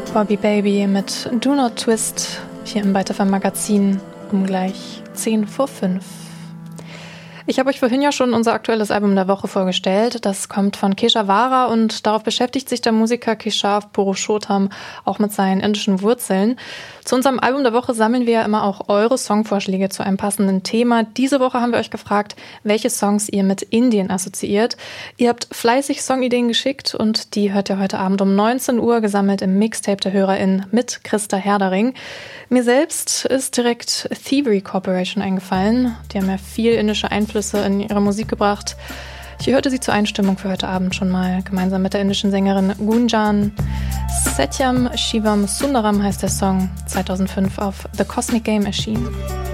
Bobby Baby mit Do Not Twist hier im Byte FM Magazin um gleich 10 vor 5. Ich habe euch vorhin ja schon unser aktuelles Album der Woche vorgestellt. Das kommt von Keshawara und darauf beschäftigt sich der Musiker Keshav Purushottam auch mit seinen indischen Wurzeln. Zu unserem Album der Woche sammeln wir ja immer auch eure Songvorschläge zu einem passenden Thema. Diese Woche haben wir euch gefragt, welche Songs ihr mit Indien assoziiert. Ihr habt fleißig Songideen geschickt und die hört ihr heute Abend um 19 Uhr gesammelt im Mixtape der HörerInnen mit Christa Herdering. Mir selbst ist direkt Thievery Corporation eingefallen. Die haben ja viel indische Einflüsse in ihre Musik gebracht. Ich hörte sie zur Einstimmung für heute Abend schon mal, gemeinsam mit der indischen Sängerin Gunjan. Satyam Shivam Sundaram heißt der Song, 2005 auf The Cosmic Game erschienen.